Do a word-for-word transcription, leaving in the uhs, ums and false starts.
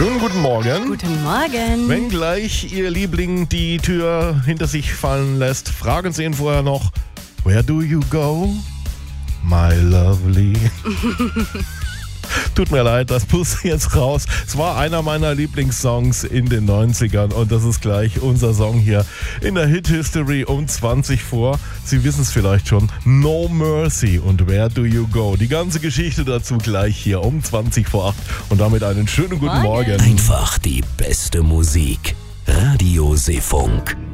Schönen guten Morgen. Guten Morgen. Wenn gleich Ihr Liebling die Tür hinter sich fallen lässt, fragen Sie ihn vorher noch, Where do you go, my lovely? Tut mir leid, das muss jetzt raus. Es war einer meiner Lieblingssongs in den neunzigern und das ist gleich unser Song hier in der Hit History um zwanzig vor. Sie wissen es vielleicht schon, No Mercy und Where do you go? Die ganze Geschichte dazu gleich hier um zwanzig vor acht und damit einen schönen guten Morgen. Morgen. Einfach die beste Musik. Radio Seefunk.